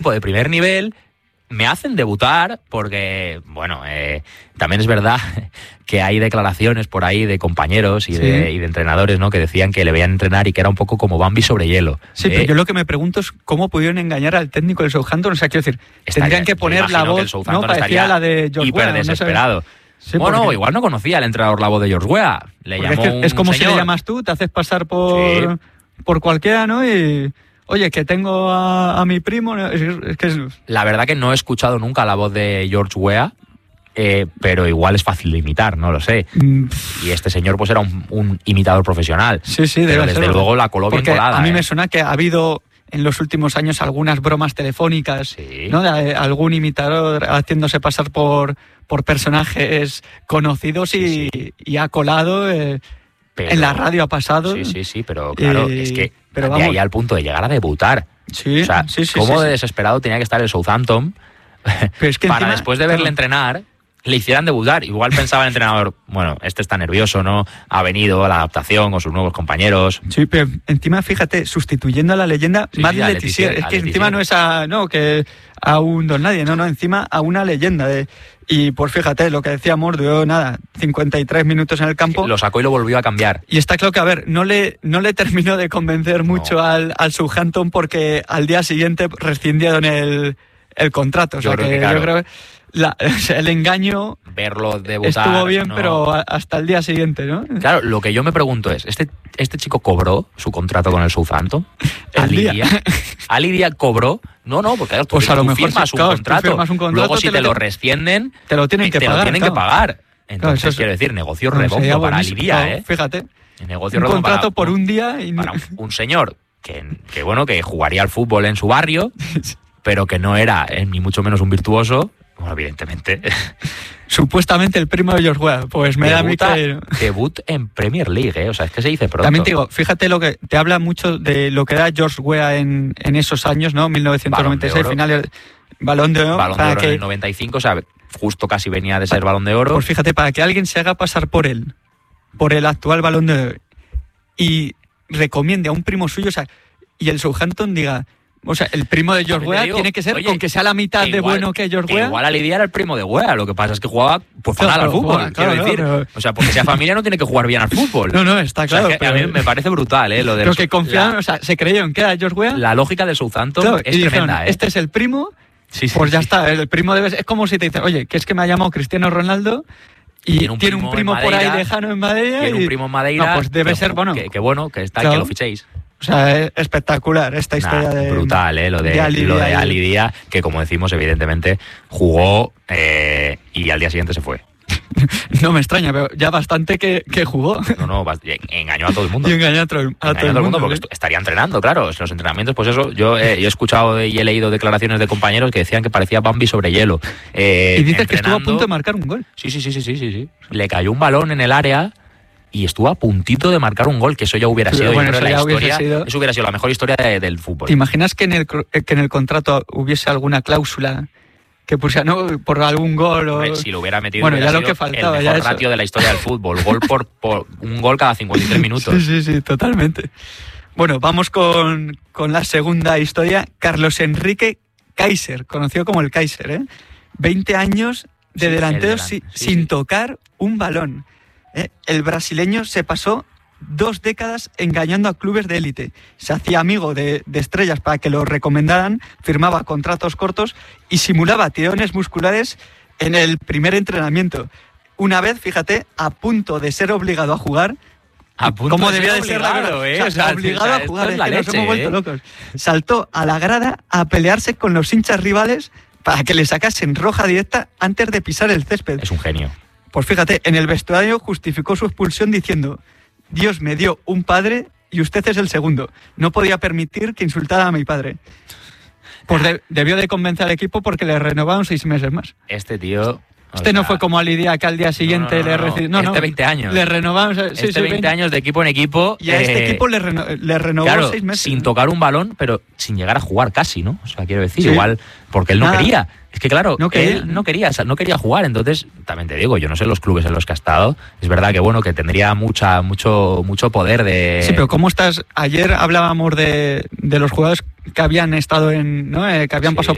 equipo de primer nivel, me hacen debutar porque, bueno, también es verdad que hay declaraciones por ahí de compañeros y de entrenadores, ¿no?, que decían que le veían entrenar y que era un poco como Bambi sobre hielo. Sí, pero yo lo que me pregunto es cómo pudieron engañar al técnico del Southampton. O sea, quiero decir, tendrían que poner la voz, ¿no?, parecía la de George Weah. Hiper desesperado. Sí, bueno, igual no conocía al entrenador la voz de George Weah. Le llamó es como señor. si le llamas tú, te haces pasar por cualquiera, ¿no? Y... Oye, que tengo a mi primo... La verdad que no he escuchado nunca la voz de George Weah, pero igual es fácil de imitar, no lo sé. Y este señor pues era un imitador profesional. Sí, pero desde luego la coló bien colada. A mí me suena que ha habido en los últimos años algunas bromas telefónicas, ¿no?, de algún imitador haciéndose pasar por personajes conocidos y ha colado... en la radio ha pasado. Sí, pero claro, es que de ahí al punto de llegar a debutar. Sí, o sea, cómo de desesperado tenía que estar el Southampton pero es que para encima, después de verle entrenar, le hicieran debutar. Igual pensaba el entrenador, bueno, este está nervioso, ¿no? Ha venido a la adaptación con sus nuevos compañeros. Sí, pero encima, fíjate, sustituyendo a la leyenda, Matt Le Tissier. Es que encima no es a un don nadie, no, encima a una leyenda y pues fíjate, lo que decíamos, duró 53 minutos en el campo. Lo sacó y lo volvió a cambiar. Y está claro que, a ver, no le terminó de convencer mucho al Southampton porque al día siguiente rescindieron el contrato. Yo creo que el engaño verlo debutar estuvo bien, pero hasta el día siguiente, ¿no? Claro, lo que yo me pregunto es, ¿este chico cobró su contrato con el Southampton? ¿Ali Dia cobró? No, porque claro, pues a lo mejor firmas un contrato, luego si te lo rescinden, te lo tienen que pagar. Entonces, quiero decir, negocio redondo para Ali Dia, Fíjate, negocio un redondo contrato por un día y... para un señor que jugaría al fútbol en su barrio, pero que no era ni mucho menos un virtuoso. Bueno, evidentemente. Supuestamente el primo de George Weah. Pues me da a mí que... Debut en Premier League, o sea, es que se dice pronto. También te digo, fíjate lo que te habla mucho de lo que era George Weah en esos años, ¿no? 1996, finales Balón de Oro. Balón de Oro en el 95, o sea, justo casi venía de ser Balón de Oro. Pues fíjate, para que alguien se haga pasar por el actual Balón de Oro y recomiende a un primo suyo, o sea, y el Southampton diga... O sea, el primo de George Weah tiene que ser, con que sea la mitad de bueno que George Weah. Igual Ali Dia era el primo de Weah, lo que pasa es que jugaba fatal al fútbol, quiero decir. Pero... O sea, porque sea familia no tiene que jugar bien al fútbol. No, está claro. O sea, a mí me parece brutal, lo de... Pero que confiaban, o sea, se creyeron que era George Weah. La lógica de Southampton es tremenda, Este es el primo, pues ya está, el primo es como si te dicen, oye, que es que me ha llamado Cristiano Ronaldo y tiene un primo por ahí lejano en Madeira. Tiene un primo en Madeira. No, pues debe ser, bueno. Que bueno, que está, que lo fichéis. O sea, es espectacular esta historia de... Brutal, lo de Ali Dia, que como decimos, evidentemente, jugó y al día siguiente se fue. No me extraña, pero ya bastante que jugó. No, engañó a todo el mundo. Y engañó a todo el mundo porque estaría entrenando, claro. En los entrenamientos, pues eso, yo he escuchado y he leído declaraciones de compañeros que decían que parecía Bambi sobre hielo. Y dices que estuvo a punto de marcar un gol. Sí. Le cayó un balón en el área y estuvo a puntito de marcar un gol, que eso ya hubiera sido, bueno, yo creo, la historia. Eso hubiera sido la mejor historia del fútbol. ¿Te imaginas que en el contrato hubiese alguna cláusula que pusiera, no, por algún gol? O... Si lo hubiera metido, bueno, ya lo que faltaba, el mejor ratio de la historia del fútbol. Gol por un gol cada 53 minutos. Sí, totalmente. Bueno, vamos con la segunda historia. Carlos Enrique Kaiser, conocido como el Kaiser, 20 años de delantero sin tocar un balón. El brasileño se pasó 2 décadas engañando a clubes de élite. Se hacía amigo de estrellas para que lo recomendaran, firmaba contratos cortos y simulaba tirones musculares en el primer entrenamiento. Una vez, fíjate, a punto de ser obligado a jugar, como debía de ser obligado a jugar, es que nos hemos vuelto locos. Saltó a la grada a pelearse con los hinchas rivales para que le sacasen roja directa antes de pisar el césped. Es un genio. Pues fíjate, en el vestuario justificó su expulsión diciendo: Dios me dio un padre y usted es el segundo. No podía permitir que insultara a mi padre. Pues debió de convencer al equipo porque le renovaron 6 meses más. Este tío... No fue como Ali Dia, que al día siguiente le recibió... No, 20 años. Le renovamos... 20 años de equipo en equipo. Y a este equipo le renovó 6 meses. Sin tocar un balón, pero sin llegar a jugar casi, ¿no? O sea, quiero decir, igual, porque él no quería. Es que claro, él no quería jugar. Entonces, también te digo, yo no sé los clubes en los que ha estado. Es verdad que bueno, que tendría mucho poder de... Sí, pero ¿cómo estás? Ayer hablábamos de los jugadores que habían estado que habían pasado